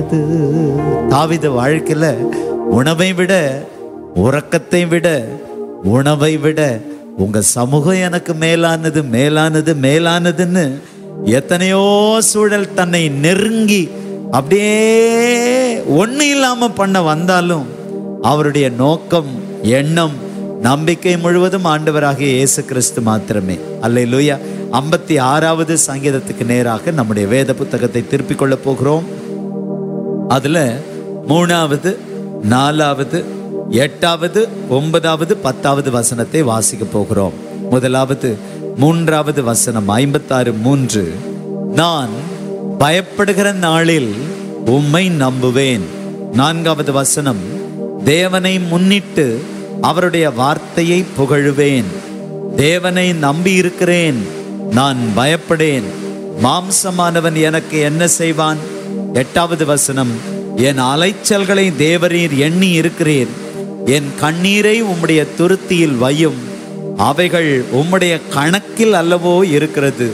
மேலானது. தாவீது வாழ்க்கையில உணவை விட, உறக்கத்தை விட, உணவை விட உங்க சமூகம் எனக்கு மேலானது, மேலானது, மேலானதுன்னு எத்தனையோ சூழல் தன்னை நெருங்கி அப்படியே ஒண்ணு இல்லாம பண்ண வந்தாலும் அவருடைய நோக்கம், எண்ணம், நம்பிக்கை முழுவதும் ஆண்டவராகிய இயேசு கிறிஸ்து மாத்திரமே. அல்லேலூயா. 56வது சங்கீதத்துக்கு நேராக நம்முடைய வேத புத்தகத்தை திருப்பிக் கொள்ள போகிறோம். அதுல 3வது, 4வது, 8வது, 9வது, 10வது வசனத்தை வாசிக்க போகிறோம். முதலாவது 3வது வசனம் 56:3. நான் பயப்படுகிற நாளில் உம்மை நம்புவேன். 4வது வசனம், தேவனை முன்னிட்டு அவருடைய வார்த்தையை புகழுவேன். தேவனை நம்பி இருக்கிறேன், நான் பயப்படேன். மாம்சமானவன் எனக்கு என்ன செய்வான்? 8வது வசனம், என் அலைச்சல்களை தேவரீர் எண்ணி இருக்கிறீர். என் கண்ணீரை உம்முடைய துருத்தியில் வையும், அவைகள் உம்முடைய கணக்கில் அல்லவோ இருக்கிறது.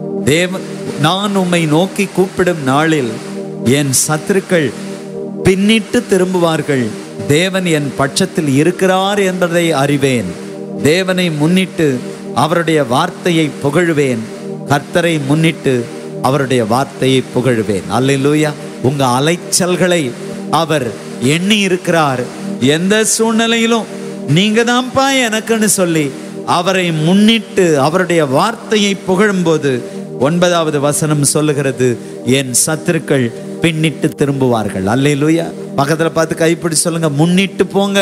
நான் உம்மை நோக்கி கூப்பிடும் நாளில் என் சத்துருக்கள் பின்னிட்டு திரும்புவார்கள். தேவன் என் பட்சத்தில் இருக்கிறார் என்பதை அறிவேன். தேவனை முன்னிட்டு அவருடைய வார்த்தையை புகழுவேன். கர்த்தரை முன்னிட்டு அவருடைய வார்த்தையை புகழுவேன். அல்லேலூயா. உங்க அலைச்சல்களை அவர் எண்ணி இருக்கிறார். எந்த சூழ்நிலையிலும் நீங்க தான்ப்பா எனக்குன்னு சொல்லி அவரை முன்னிட்டு அவருடைய வார்த்தையை புகழும்போது 9வது வசனம் சொல்லுகிறது, என் சத்துருக்கள் பின்னிட்டு திரும்புவார்கள். அல்லேலூயா. பக்கத்துல பார்த்து கைப்பிடி சொல்லுங்க, முன்னிட்டு போங்க,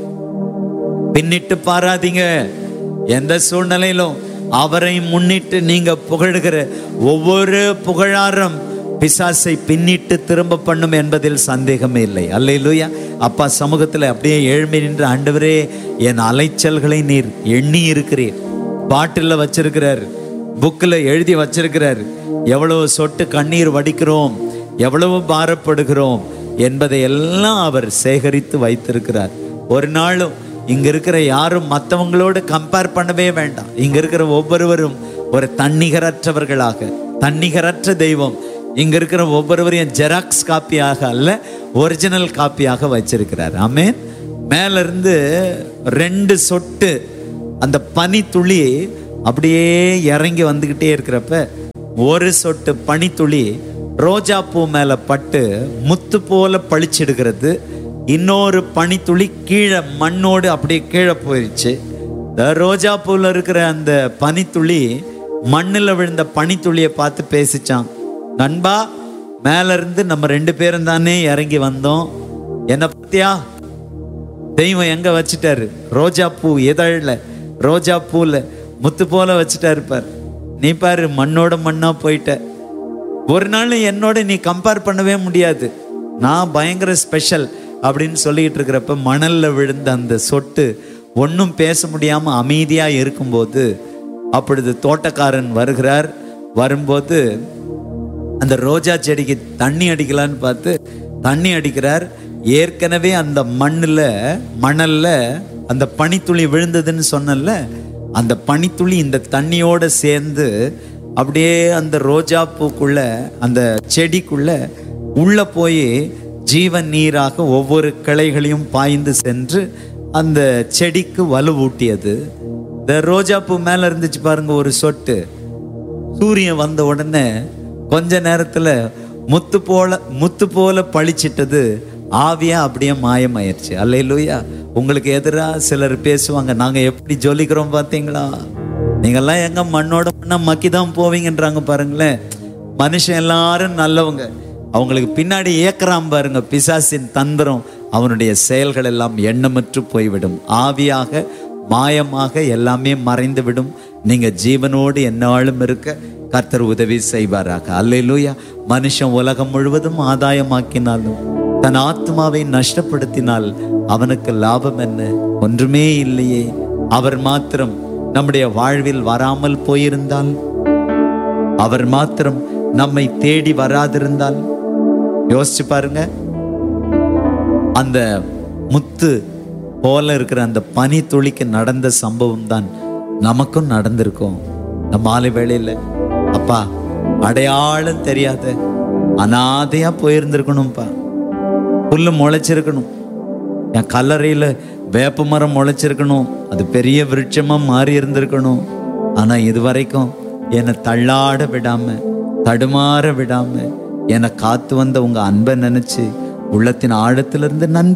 பின்னிட்டு பாராதீங்க. எந்த சூழ்நிலையிலும் அவரை முன்னிட்டு நீங்க புகழுகிற ஒவ்வொரு புகழாரம் பிசாசை பின்னிட்டு திரும்ப பண்ணும் என்பதில் சந்தேகமே இல்லை. அல்லேலூயா. அப்பா சமூகத்தில் அப்படியே எழும்பி நின்று, ஆண்டவரே என் அலைச்சல்களை நீர் எண்ணி இருக்கிறீர். பாட்டில் வச்சிருக்கிறார், புக்கில் எழுதி வச்சிருக்கிறார். எவ்வளவு சொட்டு கண்ணீர் வடிக்கிறோம், எவ்வளவு பாரப்படுகிறோம் என்பதை எல்லாம் அவர் சேகரித்து வைத்திருக்கிறார். ஒரு நாளும் இங்க இருக்கிற யாரும் மற்றவங்களோடு கம்பேர் பண்ணவே வேண்டாம். இங்க இருக்கிற ஒவ்வொருவரும் ஒரு தன்னிகரற்றவர்களாக, தன்னிகரற்ற தெய்வம் இங்க இருக்கிற ஒவ்வொருவரையும் ஜெராக்ஸ் காப்பியாக அல்ல, ஒரிஜினல் காப்பியாக வச்சிருக்கிறார். ஆமென். மேல இருந்து 2 சொட்டு அந்த பனி துளி அப்படியே இறங்கி வந்துகிட்டே இருக்கிறப்ப ஒரு சொட்டு பனித்துளி ரோஜா பூ மேல பட்டு முத்து போல பளிச்சிடுகிறது. இன்னொரு பனித்துளி கீழே மண்ணோடு அப்படியே கீழே போயிடுச்சு. ரோஜா பூல இருக்கிற அந்த பனித்துளி மண்ணில் விழுந்த பனித்துளியை பார்த்து பேசிச்சான், நண்பா மேல இருந்து நம்ம 2 பேரும் தானே இறங்கி வந்தோம், என்ன பத்தியா தெய்வம் எங்க வச்சுட்டாரு? ரோஜா பூ இதழ்ல, ரோஜா பூல முத்து போல வச்சுட்டாரு பார். நீ பாரு மண்ணோட மண்ணா போயிட்ட. ஒரு நாள் என்னோட நீ கம்பேர் பண்ணவே முடியாது, நான் பயங்கர ஸ்பெஷல் அப்படின்னு சொல்லிட்டு இருக்கிறப்ப மணல்ல விழுந்த அந்த சொட்டு ஒன்றும் பேச முடியாம அமைதியா இருக்கும்போது அப்பொழுது தோட்டக்காரன் வருகிறார். வரும்போது அந்த ரோஜா செடிக்கு தண்ணி அடிக்கலான்னு பார்த்து தண்ணி அடிக்கிறார். ஏற்கனவே அந்த மணல்ல அந்த பனித்துளி விழுந்ததுன்னு சொன்னல, அந்த பனித்துளி இந்த தண்ணியோட சேர்ந்து அப்படியே அந்த ரோஜா பூக்குள்ள, அந்த செடிக்குள்ள உள்ள போய் ஜீவன் நீராக ஒவ்வொரு கிளைகளையும் பாய்ந்து சென்று அந்த செடிக்கு வலுவூட்டியது. இந்த ரோஜா பூ மேல இருந்துச்சு பாருங்க ஒரு சொட்டு. சூரியன் வந்த உடனே கொஞ்ச நேரத்துல முத்து போல பளிச்சிட்டது, ஆவியா அப்படியே மாயமாயிருச்சு. அல்லேலூயா. உங்களுக்கு எதிராக சிலர் பேசுவாங்க, நாங்க எப்படி ஜொலிக்கிறோம் பார்த்தீங்களா, நீங்கெல்லாம் எங்க மண்ணோட மண்ணா மக்கி தான் போவீங்கன்றாங்க பாருங்களேன். மனுஷன் எல்லாரும் நல்லவங்க, அவங்களுக்கு பின்னாடி ஏக்கறாம் பாருங்க பிசாசின் தந்திரம், அவனுடைய செயல்கள் எல்லாம் எண்ணமற்று போய்விடும். ஆவியாக மாயமாக எல்லாமே மறைந்து விடும். நீங்க ஜீவனோடு எந்நாளும் இருக்க கர்த்தர் உதவி செய்வாராக. அல்லேலூயா. மனுஷன் உலகம் முழுவதும் ஆதாயமாக்கினாலும் தன் ஆத்மாவை நஷ்டப்படுத்தினால் அவனுக்கு லாபம் என்ன? ஒன்றுமே இல்லையே. அவர் மாத்திரம் நம்முடைய வாழ்வில் வராமல் போயிருந்தால், அவர் மாத்திரம் நம்மை தேடி வராதிருந்தால், யோசிச்சு பாருங்க. அந்த முத்து போல இருக்கிற அந்த பனி துளிக்கு நடந்த சம்பவம் தான் நமக்கும் நடந்திருக்கும். நம்ம மாலை வேளையில அப்பா அடையாளம் தெரியாத அனாதையா போயிருந்திருக்கணும்ப்பா. புல்லு முளைச்சிருக்கணும், என் கல்லறையில வேப்ப மரம் முளைச்சிருக்கணும், அது பெரிய விருட்சமா மாறி இருந்திருக்கணும். ஆனா இது வரைக்கும் என்னை தள்ளாட விடாம, தடுமாற விடாம என்னை காத்து வந்த உங்க அன்பை நினைச்சு உள்ளத்தின் ஆழத்திலிருந்து நன்றி